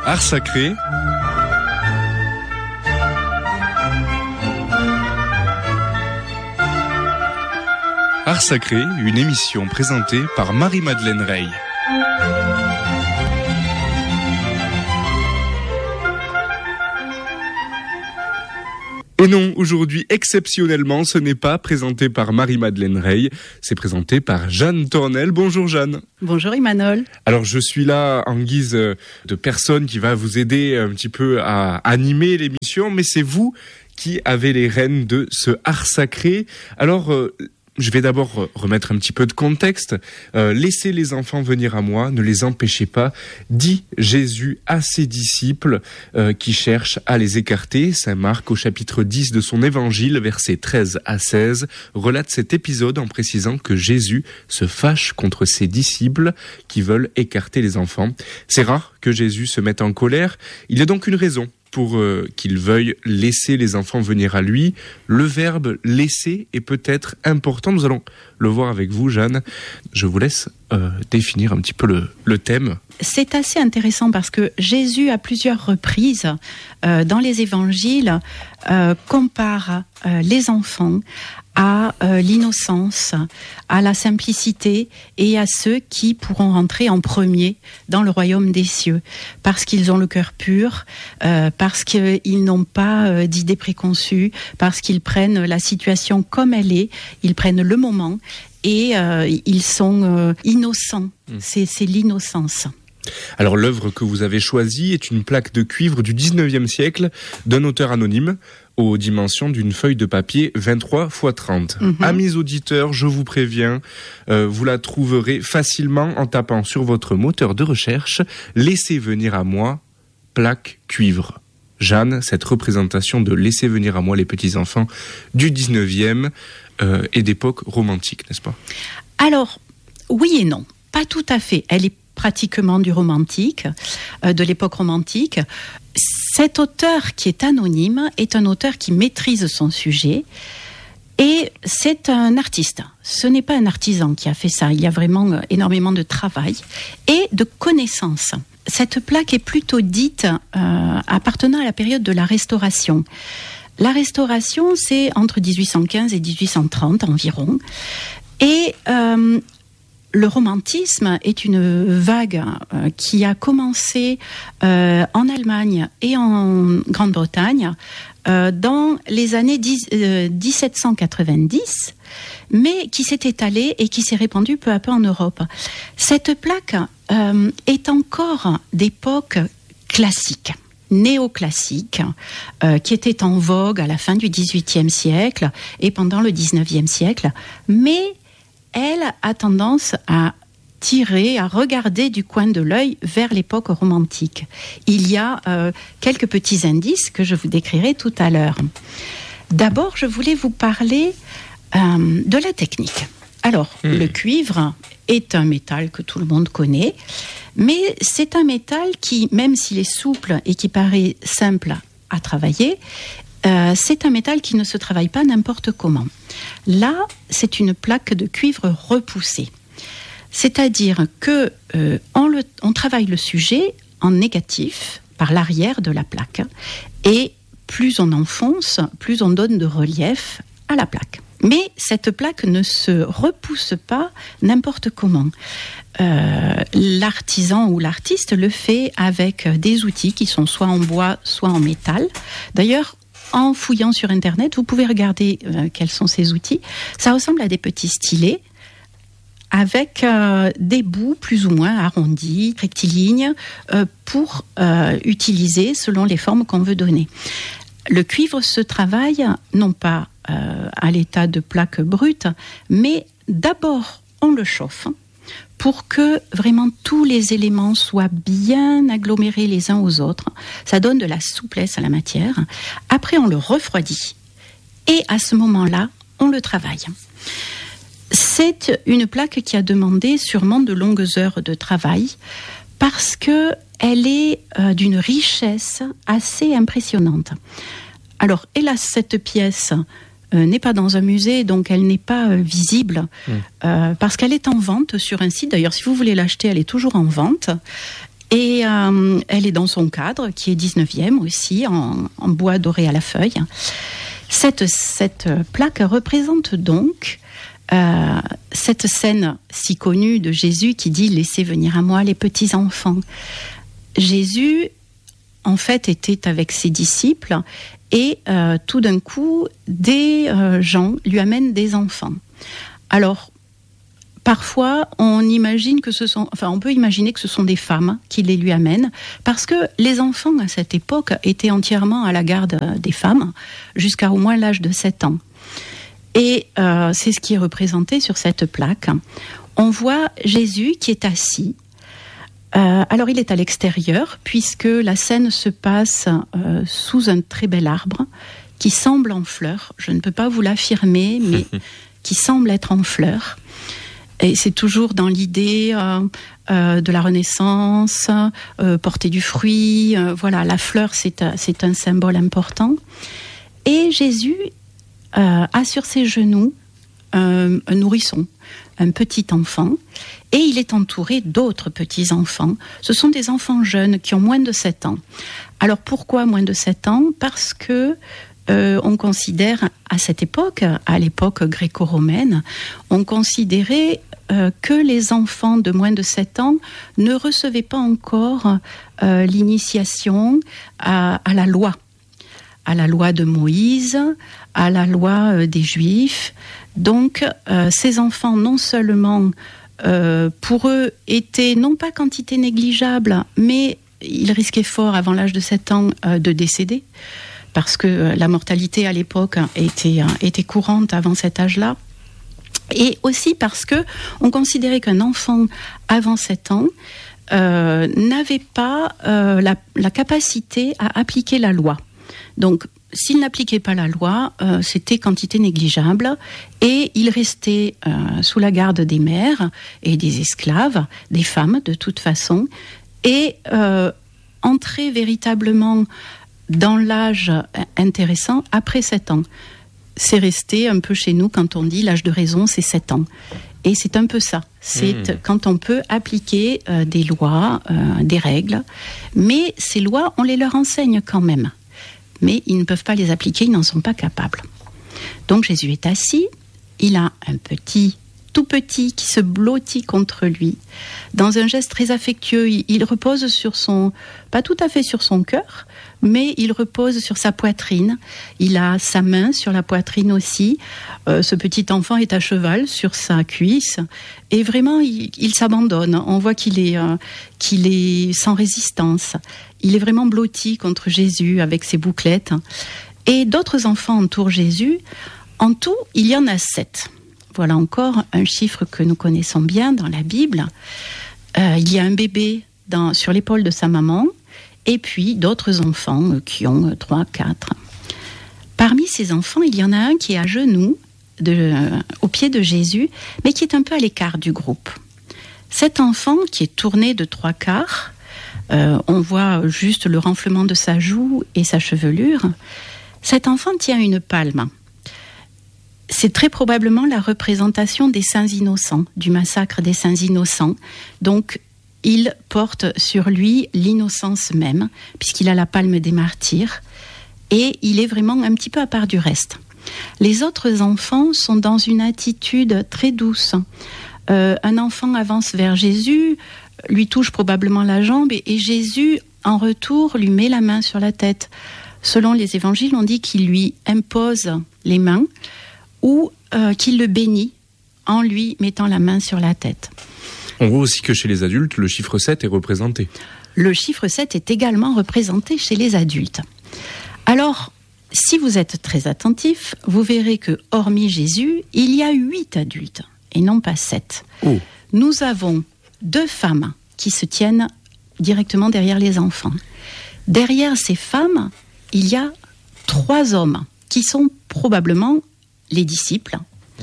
Art sacré. Art sacré, une émission présentée par Marie-Madeleine Rey. Et non, aujourd'hui, exceptionnellement, ce n'est pas présenté par Marie-Madeleine Rey, c'est présenté par Jeanne Tornel. Bonjour Jeanne. Bonjour Emmanuel. Alors je suis là en guise de personne qui va vous aider un petit peu à animer l'émission, mais c'est vous qui avez les rênes de ce art sacré. Alors... je vais d'abord remettre un petit peu de contexte. Laissez les enfants venir à moi, ne les empêchez pas, dit Jésus à ses disciples qui cherchent à les écarter. Saint Marc, au chapitre 10 de son évangile, versets 13 à 16, relate cet épisode en précisant que Jésus se fâche contre ses disciples qui veulent écarter les enfants. C'est rare que Jésus se mette en colère. Il y a donc une raison pour qu'il veuille laisser les enfants venir à lui. Le verbe « laisser » est peut-être important. Nous allons le voir avec vous, Jeanne. Je vous laisse définir un petit peu le thème. C'est assez intéressant parce que Jésus, à plusieurs reprises, dans les évangiles, compare les enfants à l'innocence, à la simplicité et à ceux qui pourront rentrer en premier dans le royaume des cieux, parce qu'ils ont le cœur pur, parce qu'ils n'ont pas d'idées préconçues, parce qu'ils prennent la situation comme elle est, ils prennent le moment et ils sont innocents. C'est l'innocence. Alors l'œuvre que vous avez choisie est une plaque de cuivre du 19e siècle d'un auteur anonyme aux dimensions d'une feuille de papier 23 x 30. Amis auditeurs, je vous préviens, vous la trouverez facilement en tapant sur votre moteur de recherche « Laissez venir à moi, plaque cuivre ». Jeanne, cette représentation de « Laissez venir à moi les petits-enfants » du 19e est d'époque romantique, n'est-ce pas ? Alors, oui et non, pas tout à fait. Elle est pratiquement du romantique, de l'époque romantique. Cet auteur qui est anonyme est un auteur qui maîtrise son sujet et c'est un artiste. Ce n'est pas un artisan qui a fait ça. Il y a vraiment énormément de travail et de connaissances. Cette plaque est plutôt dite appartenant à la période de la Restauration. La Restauration, c'est entre 1815 et 1830 environ. Et le romantisme est une vague qui a commencé en Allemagne et en Grande-Bretagne dans les années 1790, mais qui s'est étalée et qui s'est répandue peu à peu en Europe. Cette plaque est encore d'époque classique, néoclassique, qui était en vogue à la fin du XVIIIe siècle et pendant le XIXe siècle, mais elle a tendance à tirer, à regarder du coin de l'œil vers l'époque romantique. Il y a quelques petits indices que je vous décrirai tout à l'heure. D'abord, je voulais vous parler de la technique. Alors, le cuivre est un métal que tout le monde connaît, mais c'est un métal qui, même s'il est souple et qui paraît simple à travailler, c'est un métal qui ne se travaille pas n'importe comment. Là, c'est une plaque de cuivre repoussée. C'est-à-dire que on travaille le sujet en négatif par l'arrière de la plaque. Et plus on enfonce, plus on donne de relief à la plaque. Mais cette plaque ne se repousse pas n'importe comment. L'artisan ou l'artiste le fait avec des outils qui sont soit en bois, soit en métal. D'ailleurs, en fouillant sur Internet, vous pouvez regarder quels sont ces outils. Ça ressemble à des petits stylets avec des bouts plus ou moins arrondis, rectilignes, pour utiliser selon les formes qu'on veut donner. Le cuivre se travaille non pas à l'état de plaque brute, mais d'abord on le chauffe pour que vraiment tous les éléments soient bien agglomérés les uns aux autres. Ça donne de la souplesse à la matière. Après, on le refroidit. Et à ce moment-là, on le travaille. C'est une plaque qui a demandé sûrement de longues heures de travail parce qu'elle est d'une richesse assez impressionnante. Alors, hélas, cette pièce n'est pas dans un musée, donc elle n'est pas visible, parce qu'elle est en vente sur un site. D'ailleurs, si vous voulez l'acheter, elle est toujours en vente. Et elle est dans son cadre, qui est 19e aussi, en bois doré à la feuille. Cette plaque représente donc cette scène si connue de Jésus qui dit « Laissez venir à moi les petits enfants ». Jésus, en fait, était avec ses disciples et tout d'un coup, des gens lui amènent des enfants. Alors, parfois, on peut imaginer que ce sont des femmes qui les lui amènent, parce que les enfants à cette époque étaient entièrement à la garde des femmes, jusqu'à au moins l'âge de 7 ans. Et c'est ce qui est représenté sur cette plaque. On voit Jésus qui est assis. Alors il est à l'extérieur, puisque la scène se passe sous un très bel arbre, qui semble en fleurs. Je ne peux pas vous l'affirmer, mais qui semble être en fleurs. Et c'est toujours dans l'idée de la Renaissance, porter du fruit. Voilà, la fleur, c'est un symbole important. Et Jésus a sur ses genoux un nourrisson, un petit enfant, et il est entouré d'autres petits enfants. Ce sont des enfants jeunes qui ont moins de 7 ans. Alors pourquoi moins de 7 ans ? Parce que on considère à cette époque, à l'époque gréco-romaine, on considérait que les enfants de moins de 7 ans ne recevaient pas encore l'initiation à la loi de Moïse, à la loi des Juifs. Donc ces enfants, non seulement pour eux, étaient non pas quantité négligeable, mais ils risquaient fort avant l'âge de 7 ans de décéder, parce que la mortalité à l'époque était courante avant cet âge-là. Et aussi parce que on considérait qu'un enfant avant 7 ans n'avait pas la capacité à appliquer la loi. Donc, s'il n'appliquait pas la loi, c'était quantité négligeable, et il restait sous la garde des mères et des esclaves, des femmes de toute façon, et entrait véritablement dans l'âge intéressant après 7 ans. C'est resté un peu chez nous quand on dit l'âge de raison, c'est 7 ans. Et c'est un peu ça. C'est quand on peut appliquer des lois, des règles. Mais ces lois, on les leur enseigne quand même. Mais ils ne peuvent pas les appliquer, ils n'en sont pas capables. Donc Jésus est assis, il a un tout petit qui se blottit contre lui. Dans un geste très affectueux, il repose pas tout à fait sur son cœur, mais il repose sur sa poitrine. Il a sa main sur la poitrine aussi. Ce petit enfant est à cheval sur sa cuisse. Et vraiment, il s'abandonne. On voit qu'il est sans résistance. Il est vraiment blotti contre Jésus avec ses bouclettes. Et d'autres enfants entourent Jésus. En tout, il y en a 7. Voilà encore un chiffre que nous connaissons bien dans la Bible. Il y a un bébé sur l'épaule de sa maman, et puis d'autres enfants qui ont 3, 4. Parmi ces enfants, il y en a un qui est à genoux, au pied de Jésus, mais qui est un peu à l'écart du groupe. Cet enfant, qui est tourné de 3/4, on voit juste le renflement de sa joue et sa chevelure. Cet enfant tient une palme. C'est très probablement la représentation des saints innocents, du massacre des saints innocents. Donc, il porte sur lui l'innocence même, puisqu'il a la palme des martyrs, et il est vraiment un petit peu à part du reste. Les autres enfants sont dans une attitude très douce. Un enfant avance vers Jésus, lui touche probablement la jambe, et Jésus, en retour, lui met la main sur la tête. Selon les évangiles, on dit qu'il lui impose les mains, ou qu'il le bénit en lui mettant la main sur la tête. On voit aussi que chez les adultes, le chiffre 7 est représenté. Le chiffre 7 est également représenté chez les adultes. Alors, si vous êtes très attentif, vous verrez que, hormis Jésus, il y a 8 adultes, et non pas 7. Oh. Nous avons 2 femmes qui se tiennent directement derrière les enfants. Derrière ces femmes, il y a 3 hommes qui sont probablement les disciples,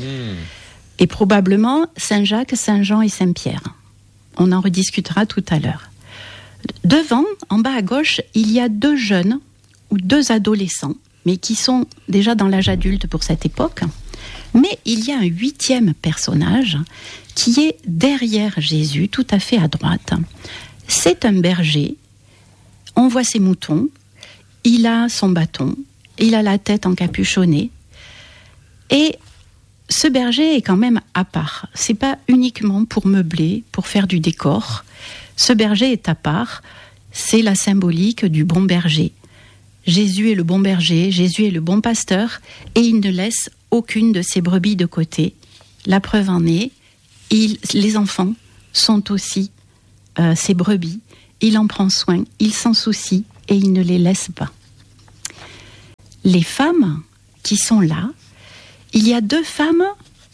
et probablement Saint Jacques, Saint Jean et Saint Pierre. On en rediscutera tout à l'heure. Devant, en bas à gauche, il y a 2 jeunes ou 2 adolescents, mais qui sont déjà dans l'âge adulte pour cette époque. Mais il y a un 8e personnage qui est derrière Jésus, tout à fait à droite. C'est un berger, on voit ses moutons, il a son bâton, il a la tête encapuchonnée, et ce berger est quand même à part. C'est pas uniquement pour meubler, pour faire du décor. Ce berger est à part, c'est la symbolique du bon berger. Jésus est le bon berger, Jésus est le bon pasteur, et il ne laisse aucune de ses brebis de côté. La preuve en est, les enfants sont aussi ses brebis. Il en prend soin, il s'en soucie, et il ne les laisse pas. Les femmes qui sont là, il y a 2 femmes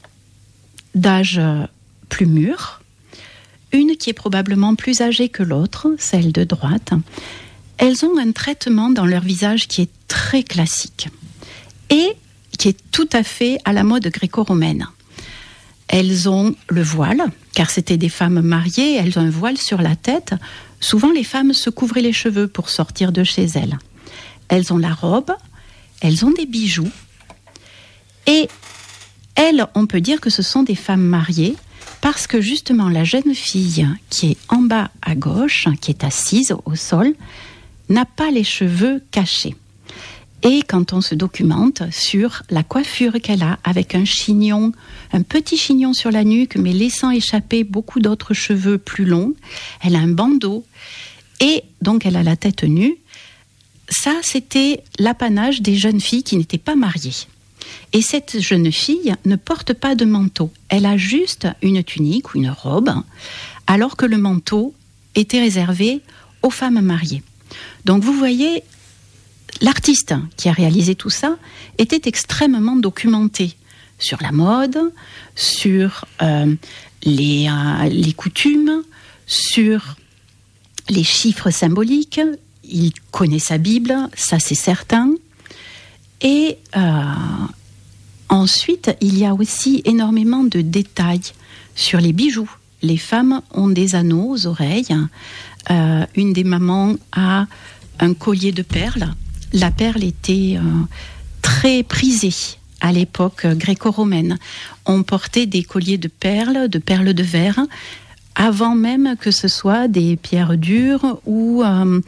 d'âge plus mûr, une qui est probablement plus âgée que l'autre, celle de droite. Elles ont un traitement dans leur visage qui est très classique et qui est tout à fait à la mode gréco-romaine. Elles ont le voile, car c'était des femmes mariées, elles ont un voile sur la tête. Souvent, les femmes se couvraient les cheveux pour sortir de chez elles. Elles ont la robe, elles ont des bijoux. Et elles, on peut dire que ce sont des femmes mariées, parce que justement, la jeune fille qui est en bas à gauche, qui est assise au sol, n'a pas les cheveux cachés. Et quand on se documente sur la coiffure qu'elle a, avec un chignon, un petit chignon sur la nuque, mais laissant échapper beaucoup d'autres cheveux plus longs, elle a un bandeau, et donc elle a la tête nue. Ça, c'était l'apanage des jeunes filles qui n'étaient pas mariées. Et cette jeune fille ne porte pas de manteau. Elle a juste une tunique ou une robe, alors que le manteau était réservé aux femmes mariées. Donc vous voyez, l'artiste qui a réalisé tout ça était extrêmement documenté sur la mode, sur les coutumes, sur les chiffres symboliques. Il connaît sa Bible, ça c'est certain. Et ensuite, il y a aussi énormément de détails sur les bijoux. Les femmes ont des anneaux aux oreilles. Une des mamans a un collier de perles. La perle était très prisée à l'époque gréco-romaine. On portait des colliers de perles de verre, avant même que ce soit des pierres dures ou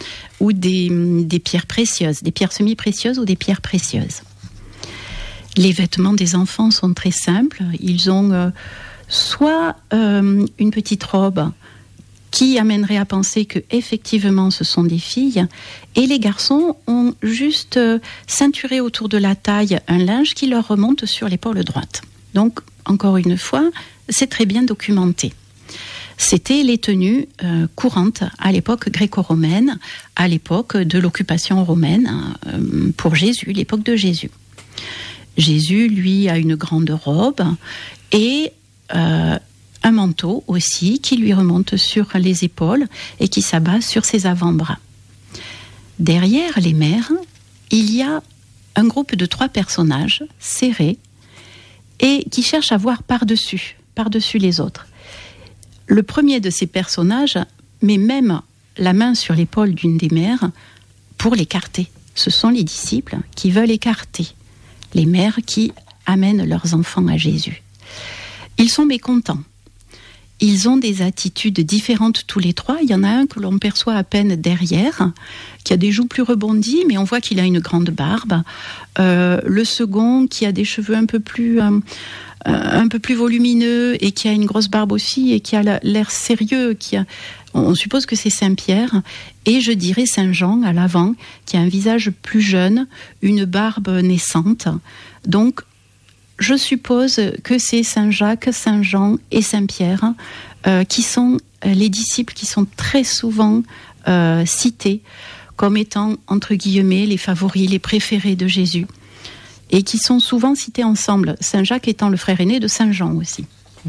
des pierres précieuses, des pierres semi-précieuses ou des pierres précieuses. Les vêtements des enfants sont très simples. Ils ont soit une petite robe qui amènerait à penser que effectivement ce sont des filles, et les garçons ont juste ceinturé autour de la taille un linge qui leur remonte sur l'épaule droite. Donc, encore une fois, c'est très bien documenté. C'était les tenues courantes à l'époque gréco-romaine, à l'époque de l'occupation romaine pour Jésus, l'époque de Jésus. Jésus, lui, a une grande robe et un manteau aussi qui lui remonte sur les épaules et qui s'abat sur ses avant-bras. Derrière les mères, il y a un groupe de 3 personnages serrés et qui cherchent à voir par-dessus les autres. Le premier de ces personnages met même la main sur l'épaule d'une des mères pour l'écarter. Ce sont les disciples qui veulent écarter les mères qui amènent leurs enfants à Jésus. Ils sont mécontents. Ils ont des attitudes différentes tous les 3. Il y en a un que l'on perçoit à peine derrière, qui a des joues plus rebondies, mais on voit qu'il a une grande barbe. Le second, qui a des cheveux un peu plus volumineux et qui a une grosse barbe aussi et qui a l'air sérieux. On suppose que c'est Saint-Pierre. Et je dirais Saint-Jean à l'avant, qui a un visage plus jeune, une barbe naissante. Donc, je suppose que c'est Saint-Jacques, Saint-Jean et Saint-Pierre qui sont les disciples qui sont très souvent cités comme étant, entre guillemets, les favoris, les préférés de Jésus, et qui sont souvent cités ensemble, Saint-Jacques étant le frère aîné de Saint-Jean aussi.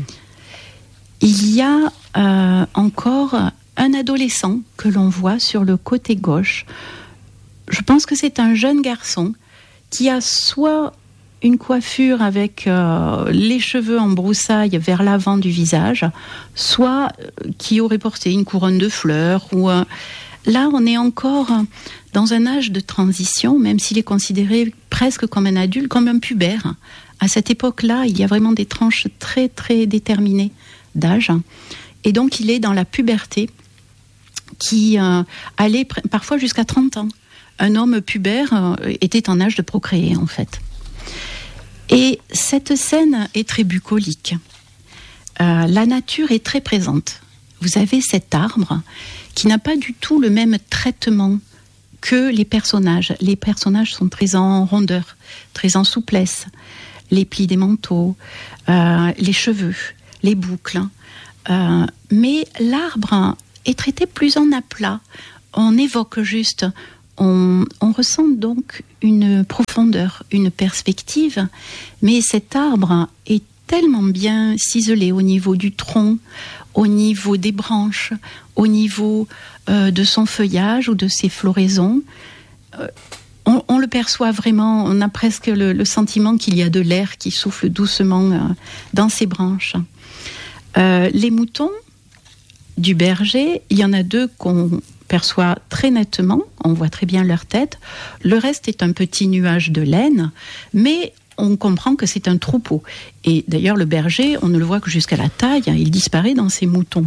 Il y a encore un adolescent que l'on voit sur le côté gauche. Je pense que c'est un jeune garçon qui a soit une coiffure avec les cheveux en broussailles vers l'avant du visage, soit qui aurait porté une couronne de fleurs. Là, on est encore dans un âge de transition, même s'il est considéré presque comme un adulte, comme un pubère. À cette époque-là, il y a vraiment des tranches très, très déterminées d'âge. Et donc, il est dans la puberté qui allait parfois jusqu'à 30 ans. Un homme pubère était en âge de procréer, en fait. Et cette scène est très bucolique. La nature est très présente. Vous avez cet arbre qui n'a pas du tout le même traitement que les personnages. Les personnages sont très en rondeur, très en souplesse. Les plis des manteaux, les cheveux, les boucles. Mais l'arbre est traité plus en aplat. On évoque juste, on ressent donc une profondeur, une perspective. Mais cet arbre est tellement bien ciselé au niveau du tronc, au niveau des branches, au niveau de son feuillage ou de ses floraisons. On le perçoit vraiment, on a presque le sentiment qu'il y a de l'air qui souffle doucement dans ses branches. Les moutons du berger, il y en a 2 qu'on perçoit très nettement, on voit très bien leur tête. Le reste est un petit nuage de laine, mais on comprend que c'est un troupeau. Et d'ailleurs, le berger, on ne le voit que jusqu'à la taille, il disparaît dans ses moutons.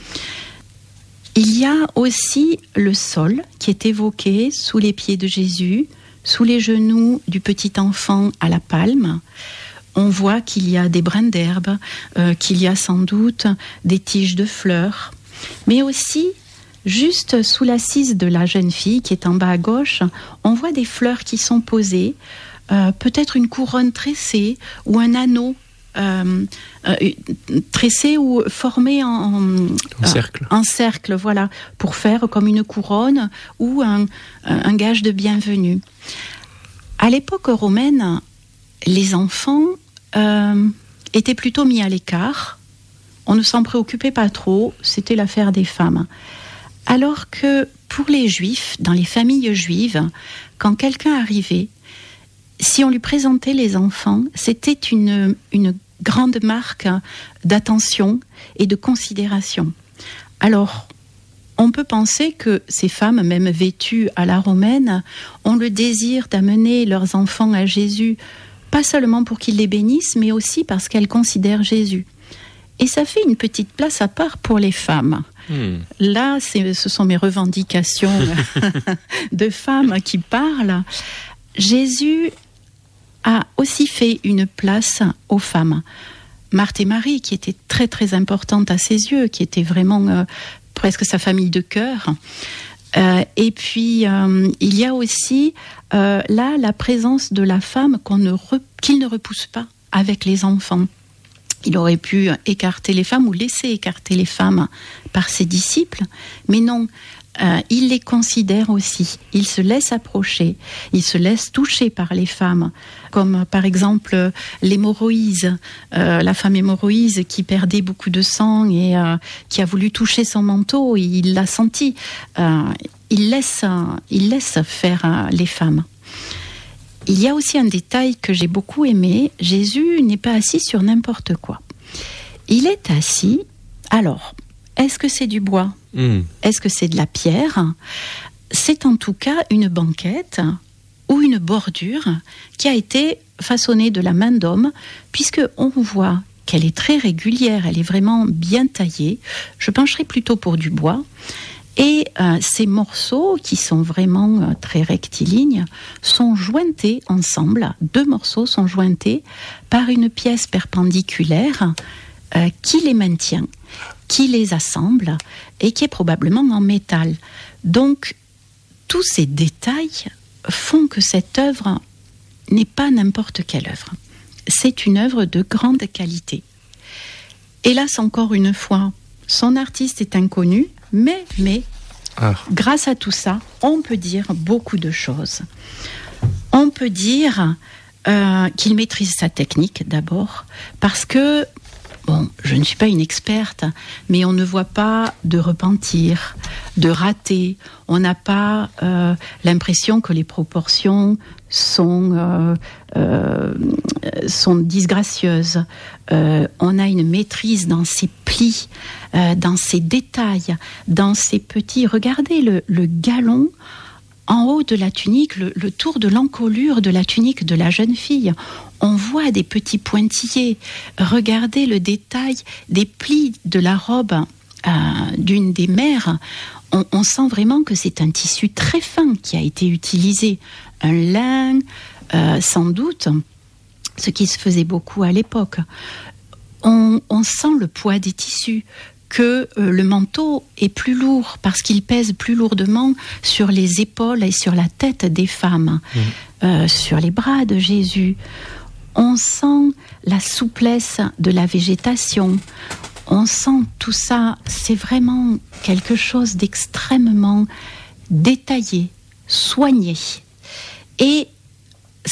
Il y a aussi le sol qui est évoqué sous les pieds de Jésus, sous les genoux du petit enfant à la palme. On voit qu'il y a des brins d'herbe, qu'il y a sans doute des tiges de fleurs, mais aussi, juste sous l'assise de la jeune fille qui est en bas à gauche, on voit des fleurs qui sont posées, peut-être une couronne tressée ou un anneau tressé ou formé en cercle, voilà, pour faire comme une couronne ou un gage de bienvenue. À l'époque romaine, les enfants étaient plutôt mis à l'écart. On ne s'en préoccupait pas trop, c'était l'affaire des femmes. Alors que pour les Juifs, dans les familles juives, quand quelqu'un arrivait, si on lui présentait les enfants, c'était une grande marque d'attention et de considération. Alors, on peut penser que ces femmes, même vêtues à la romaine, ont le désir d'amener leurs enfants à Jésus, pas seulement pour qu'ils les bénissent, mais aussi parce qu'elles considèrent Jésus. Et ça fait une petite place à part pour les femmes. Là, ce sont mes revendications de femmes qui parlent. Jésus a aussi fait une place aux femmes. Marthe et Marie, qui étaient très très importantes à ses yeux, qui étaient vraiment presque sa famille de cœur. Et puis, il y a aussi là la présence de la femme qu'il ne repousse pas avec les enfants. Il aurait pu écarter les femmes ou laisser écarter les femmes par ses disciples, mais non, il les considère aussi. Il se laisse approcher, il se laisse toucher par les femmes, comme par exemple l'hémorroïse, la femme hémorroïse qui perdait beaucoup de sang et qui a voulu toucher son manteau, et il l'a senti. Il laisse faire les femmes. Il y a aussi un détail que j'ai beaucoup aimé. Jésus n'est pas assis sur n'importe quoi. Il est assis. Alors, est-ce que c'est du bois ? Est-ce que c'est de la pierre ? C'est en tout cas une banquette ou une bordure qui a été façonnée de la main d'homme, puisque on voit qu'elle est très régulière, elle est vraiment bien taillée. Je pencherai plutôt pour du bois. Et ces morceaux, qui sont vraiment très rectilignes, sont jointés ensemble. 2 morceaux sont jointés par une pièce perpendiculaire qui les maintient, qui les assemble et qui est probablement en métal. Donc, tous ces détails font que cette œuvre n'est pas n'importe quelle œuvre. C'est une œuvre de grande qualité. Hélas, encore une fois, son artiste est inconnu, mais grâce à tout ça, on peut dire beaucoup de choses. On peut dire qu'il maîtrise sa technique d'abord, parce que, je ne suis pas une experte, mais on ne voit pas de repentir, de rater. On n'a pas l'impression que les proportions sont disgracieuses. On a une maîtrise dans ses plis, dans ses détails, dans ses petits... Regardez le galon en haut de la tunique, le tour de l'encolure de la tunique de la jeune fille. On voit des petits pointillés. Regardez le détail des plis de la robe d'une des mères. on sent vraiment que c'est un tissu très fin qui a été utilisé. Un lin, sans doute, ce qui se faisait beaucoup à l'époque. On sent le poids des tissus, que le manteau est plus lourd parce qu'il pèse plus lourdement sur les épaules et sur la tête des femmes, sur les bras de Jésus. On sent la souplesse de la végétation. On sent tout ça. C'est vraiment quelque chose d'extrêmement détaillé, soigné. Et